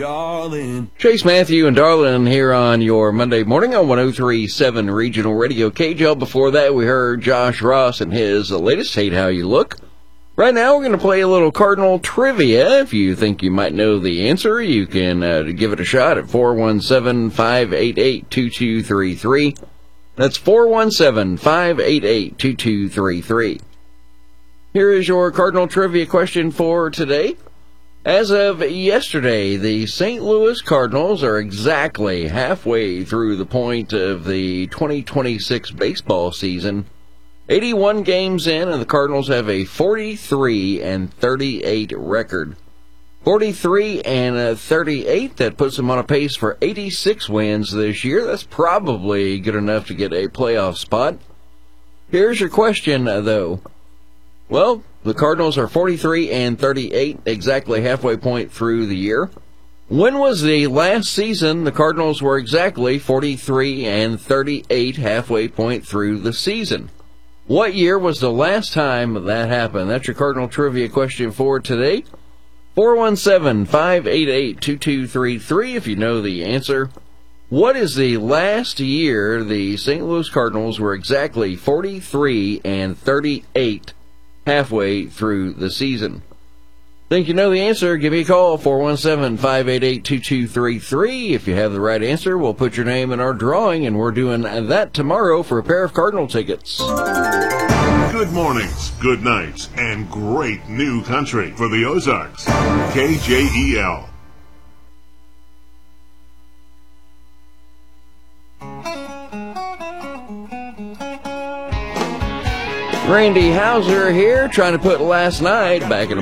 Darling. Chase Matthew and Darlin here on your Monday morning on 103.7 Regional Radio KJL. Before that, we heard Josh Ross and his latest Hate How You Look. Right now, we're going to play a little Cardinal trivia. If you think you might know the answer, you can give it a shot at 417-588-2233. That's 417-588-2233. Here is your Cardinal trivia question for today. As of yesterday, the St. Louis Cardinals are exactly halfway through the point of the 2026 baseball season. 81 games in, and the Cardinals have a 43-38 record. 43-38, that puts them on a pace for 86 wins this year. That's probably good enough to get a playoff spot. Here's your question, though. Well, the Cardinals are 43-38, exactly halfway point through the year. When was the last season the Cardinals were exactly 43-38, halfway point through the season? What year was the last time that happened? That's your Cardinal trivia question for today. 417-588-2233 if you know the answer. What is the last year the St. Louis Cardinals were exactly 43-38, halfway through the season? Think you know the answer? Give me a call, 417-588-2233. If you have the right answer, we'll put your name in our drawing, and we're doing that tomorrow for a pair of Cardinal tickets. Good mornings, good nights, and great new country for the Ozarks. KJEL. Randy Hauser here, trying to put last night back in the